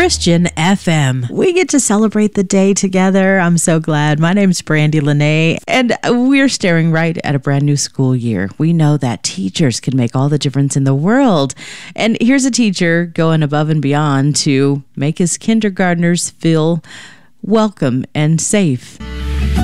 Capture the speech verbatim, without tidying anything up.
Christian F M. We get to celebrate the day together. I'm so glad. My name's Brandy Lene, and we're staring right at a brand new school year. We know that teachers can make all the difference in the world. And here's a teacher going above and beyond to make his kindergartners feel welcome and safe.